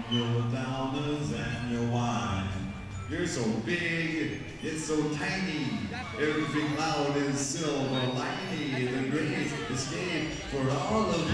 your downers and your wine. You're so big, it's so tiny. Every cloud is silver lining. The great escape for all of